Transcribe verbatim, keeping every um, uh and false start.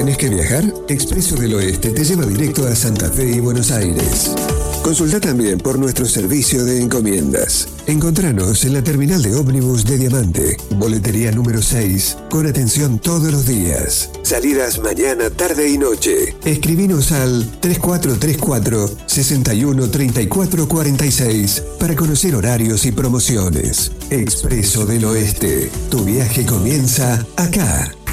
¿Tenés que viajar? Expreso del Oeste te lleva directo a Santa Fe y Buenos Aires. Consulta también por nuestro servicio de encomiendas. Encontranos en la terminal de ómnibus de Diamante, boletería número seis, con atención todos los días. Salidas mañana, tarde y noche. Escribinos al tres cuatro tres cuatro, seis uno tres cuatro cuatro seis para conocer horarios y promociones. Expreso del Oeste. Tu viaje comienza acá.